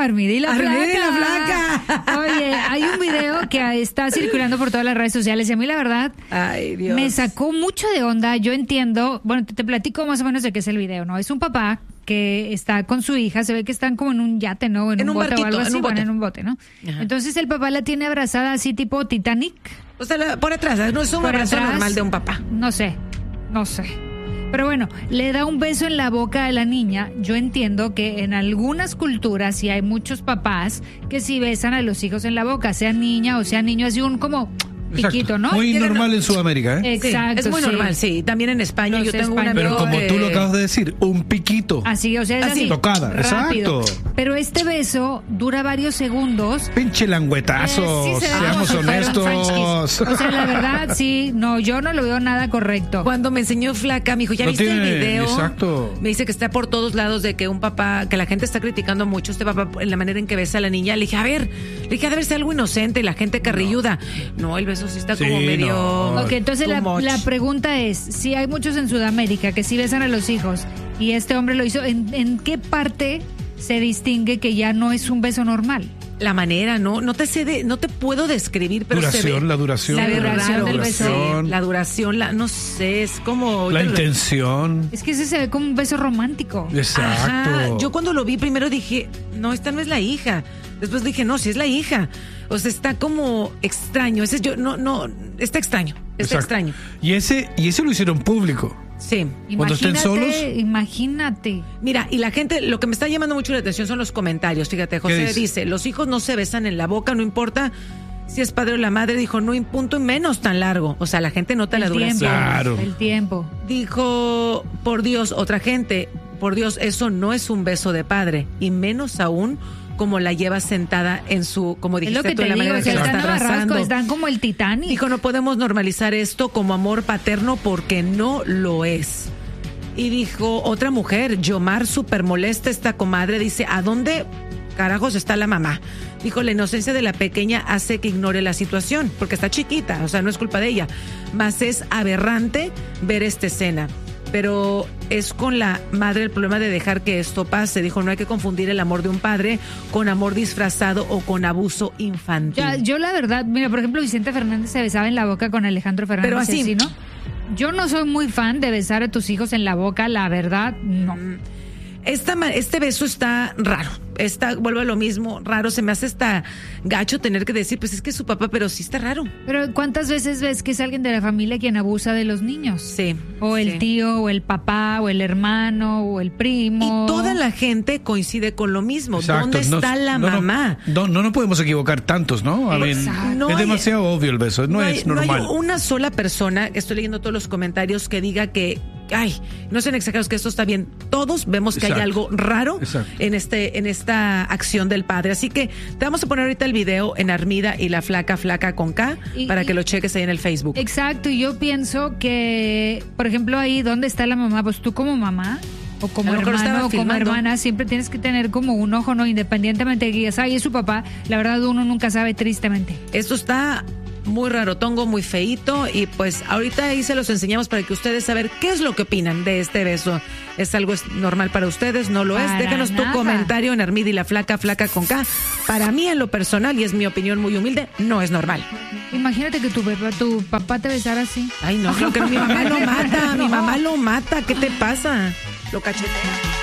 Armida y la Armida y la Flaca. Oye, hay un video que está circulando por todas las redes sociales y a mí la verdad me sacó mucho de onda. Yo entiendo, bueno, te platico más o menos de qué es el video, ¿no? Es un papá que está con su hija, se ve que están como en un yate, ¿no? En un bote barquito, o algo así, en un bote, ¿no? Ajá. Entonces el papá la tiene abrazada así tipo Titanic. O sea, por atrás, no es un abrazo normal de un papá. No sé. Pero bueno, le da un beso en la boca a la niña. Yo entiendo que en algunas culturas sí hay muchos papás que sí besan a los hijos en la boca, sea niña o sea niño, así un como piquito, ¿no? Muy normal en Sudamérica, ¿eh? Exacto. Sí, es muy normal, sí. También en España yo tengo un amigo. Pero como tú lo acabas de decir, un piquito. Así, o sea, es así. Tocada, rápido. exacto. Pero este beso dura varios segundos. Pinche languetazo, sí, seamos honestos. O sea, la verdad, sí, no, yo no lo veo nada correcto. Cuando me enseñó Flaca, me dijo, ¿ya viste el video? Exacto. Me dice que está por todos lados de que un papá, que la gente está criticando mucho este papá en la manera en que besa a la niña. Le dije, a ver, debe ser algo inocente, la gente carrilluda. No, el beso sí está como medio... Ok, entonces la pregunta es, si hay muchos en Sudamérica que sí besan a los hijos y este hombre lo hizo, ¿en qué parte se distingue que ya no es un beso normal? La manera, no te puedo describir, pero la duración del beso. La duración, no sé, es como... La intención. Es que ese se ve como un beso romántico. Exacto. Ajá. Yo cuando lo vi primero dije, no, esta no es la hija. Después dije, no, sí es la hija. O sea, está como extraño. Está extraño. Está extraño. Y ese lo hicieron público. Sí. Cuando estén solos. Imagínate. Mira, y la gente, lo que me está llamando mucho la atención son los comentarios. Fíjate, José dice, los hijos no se besan en la boca, no importa si es padre o la madre. Dijo, no, punto y menos tan largo. O sea, la gente nota la duración. Claro. El tiempo. Dijo, por Dios, otra gente, por Dios, eso no es un beso de padre. Y menos aún como la lleva sentada en su, como dijiste tú, en la manera que la está abrazando. Están como el Titanic. Dijo, no podemos normalizar esto como amor paterno porque no lo es. Y dijo otra mujer, Yomar, súper molesta esta comadre, dice, ¿a dónde carajos está la mamá? Dijo, la inocencia de la pequeña hace que ignore la situación, porque está chiquita, o sea, no es culpa de ella. Mas es aberrante ver esta escena. Pero es con la madre el problema de dejar que esto pase. Dijo, no hay que confundir el amor de un padre con amor disfrazado o con abuso infantil. Yo la verdad, mira, por ejemplo, Vicente Fernández se besaba en la boca con Alejandro Fernández. Pero así, ¿no? Yo no soy muy fan de besar a tus hijos en la boca, la verdad, no. Este beso está raro. Vuelvo a lo mismo, raro. Se me hace hasta gacho tener que decir, pues es que es su papá, pero sí está raro. Pero ¿cuántas veces ves que es alguien de la familia quien abusa de los niños? Sí. O el tío, o el papá, o el hermano, o el primo. Y toda la gente coincide con lo mismo. Exacto. ¿Dónde está la mamá? No podemos equivocar tantos, ¿no? Es demasiado obvio el beso, no es normal. No hay una sola persona, estoy leyendo todos los comentarios, que diga que, no sean exagerados, que esto está bien. Todos vemos que hay algo raro en esta acción del padre. Así que te vamos a poner ahorita el video en Armida y la Flaca con K para que lo cheques ahí en el Facebook. Exacto, y yo pienso que, por ejemplo, ahí, ¿dónde está la mamá? Pues tú como mamá o como hermano o como hermana siempre tienes que tener como un ojo, ¿no? Independientemente de que digas, es su papá, la verdad uno nunca sabe, tristemente. Esto está muy rarotongo, muy feíto, y pues ahorita ahí se los enseñamos para que ustedes saber qué es lo que opinan de este beso. ¿Es algo normal para ustedes? ¿No lo es? Déjanos tu comentario en Armida y la Flaca con K. Para mí, en lo personal, y es mi opinión muy humilde, no es normal. Imagínate que tu papá te besara así. Ay, no, creo que mi mamá lo mata, mi mamá lo mata. ¿Qué te pasa? Lo cachetea.